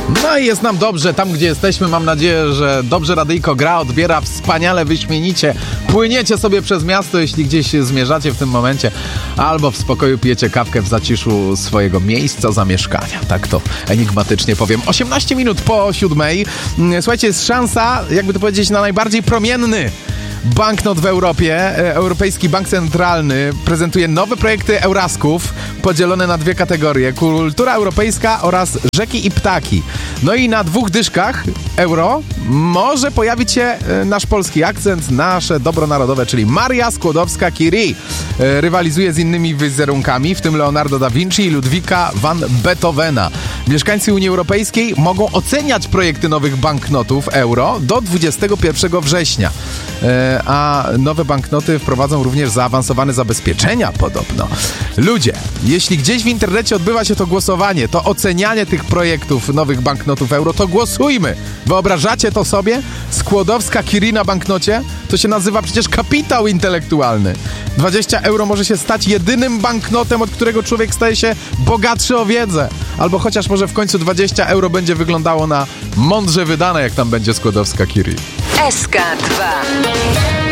No i jest nam dobrze tam, gdzie jesteśmy. Mam nadzieję, że dobrze radyjko gra, odbiera wspaniale, wyśmienicie. Płyniecie sobie przez miasto, jeśli gdzieś zmierzacie w tym momencie, albo w spokoju pijecie kawkę w zaciszu swojego miejsca zamieszkania. Tak to enigmatycznie powiem. 18 minut po 7:00. Słuchajcie, jest szansa, jakby to powiedzieć, na najbardziej promienny banknot w Europie. Europejski Bank Centralny prezentuje nowe projekty Eurasków podzielone na dwie kategorie. Kultura europejska oraz rzeki i ptaki. No i na 2 dyszkach euro może pojawić się nasz polski akcent, nasze dobro narodowe, czyli Maria Skłodowska-Curie. Rywalizuje z innymi wizerunkami, w tym Leonardo da Vinci i Ludwika van Beethovena. Mieszkańcy Unii Europejskiej mogą oceniać projekty nowych banknotów euro do 21 września. A nowe banknoty wprowadzą również zaawansowane zabezpieczenia podobno. Ludzie, jeśli gdzieś w internecie odbywa się to głosowanie, to ocenianie tych projektów nowych banknotów euro, to głosujmy. Wyobrażacie to sobie? Skłodowska-Curie na banknocie? To się nazywa przecież kapitał intelektualny. 20 euro może się stać jedynym banknotem, od którego człowiek staje się bogatszy o wiedzę. Albo chociaż może w końcu 20 euro będzie wyglądało na mądrze wydane, jak tam będzie Skłodowska-Curie. SK2